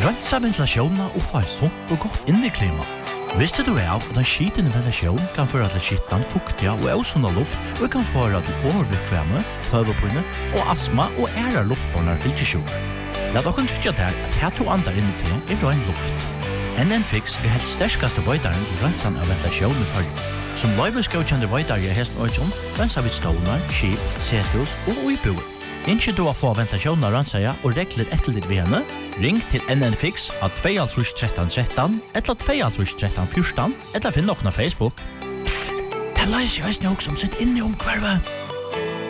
Rönsa ventilasjonen og få et sunt og godt inneklima. Visste du av at en skitende ventilasjon kan føre til skittan, fuktiga og ausunda luft og kan føre til overvikvemme, høvepinne og astma og ære luftbåndar fylkesjok. La dere trykke der at her to andre inni til ren luft. NN-Fix helst sterskaste vøydaren til rönsan av ventilasjonen i følge. Som løyvesgaukjende vøydar i hesten Øyjom, rönsa vid stålar, skip, setus og uiboer. Innskje du å få ventilasjonen av rönsaja og regler etter ditt ved henne, ring til NN-Fix av 21313 eller 21314 eller finn nokna Facebook. Det løser jeg også som sitt inne om hvervet.